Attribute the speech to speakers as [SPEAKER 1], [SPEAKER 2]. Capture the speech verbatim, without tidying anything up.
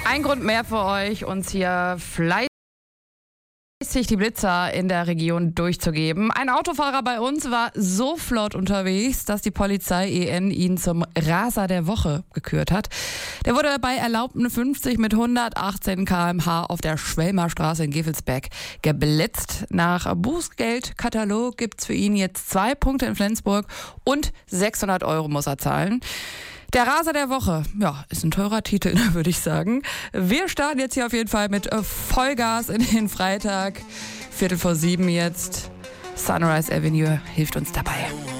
[SPEAKER 1] Ein Grund mehr für euch, uns hier fleißig die Blitzer in der Region durchzugeben. Ein Autofahrer bei uns war so flott unterwegs, dass die Polizei E N ihn zum Raser der Woche gekürt hat. Der wurde bei erlaubten fünfzig mit hundertachtzehn Kilometer pro Stunde auf der Schwelmerstraße in Gevelsberg geblitzt. Nach Bußgeldkatalog gibt's für ihn jetzt zwei Punkte in Flensburg und sechshundert Euro muss er zahlen. Der Raser der Woche, ja, ist ein teurer Titel, würde ich sagen. Wir starten jetzt hier auf jeden Fall mit Vollgas in den Freitag. Viertel vor sieben jetzt. Sunrise Avenue hilft uns dabei.